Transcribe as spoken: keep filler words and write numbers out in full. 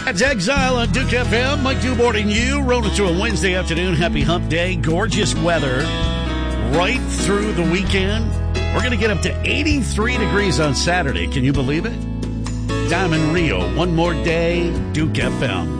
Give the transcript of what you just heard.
That's Exile on Duke F M. Mike Dubort and you rolling through a Wednesday afternoon. Happy hump day. Gorgeous weather right through the weekend. We're going to get up to eighty-three degrees on Saturday. Can you believe it? Diamond Rio, one more day, Duke F M.